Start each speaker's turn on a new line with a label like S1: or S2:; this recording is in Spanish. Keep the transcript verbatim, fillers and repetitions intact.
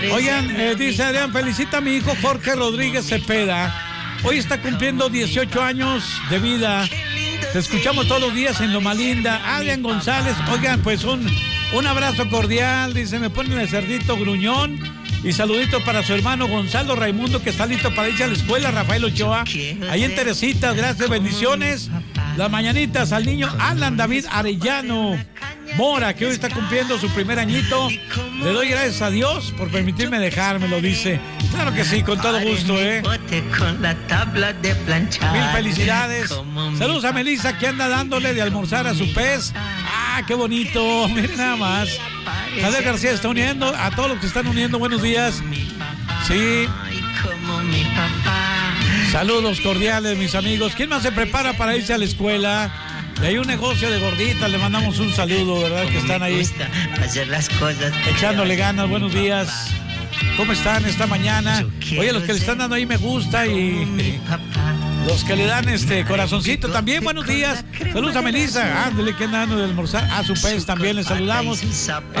S1: Oigan, eh, dice Adrián, felicita a mi hijo Jorge Rodríguez Cepeda. Hoy está cumpliendo dieciocho años de vida. Te escuchamos todos los días en Loma Linda. Adrián González, oigan, pues un, un abrazo cordial. Dice, me ponen el cerdito gruñón. Y saludito para su hermano Gonzalo Raimundo, que está listo para irse a la escuela, Rafael Ochoa. Ahí en Teresita, gracias, bendiciones. Las mañanitas al niño Alan David Arellano Mora, que hoy está cumpliendo su primer añito. Le doy gracias a Dios por permitirme dejármelo, dice. Claro que sí, con todo gusto, ¿eh? Mil felicidades. Saludos a Melissa, que anda dándole de almorzar a su pez. Ah, qué bonito. Miren nada más. Javier García está uniendo. A todos los que están uniendo, buenos días. Sí. Saludos cordiales, mis amigos. ¿Quién más se prepara para irse a la escuela? Y hay un negocio de gorditas, le mandamos un saludo, ¿verdad? Que están ahí
S2: hacer las cosas,
S1: echándole ganas. Buenos días. ¿Cómo están esta mañana? Oye, los que le están dando ahí me gusta y los que le dan este corazoncito también, buenos días. Saludos a Melissa, ándale, que anda dando de almorzar. A su pez también le saludamos.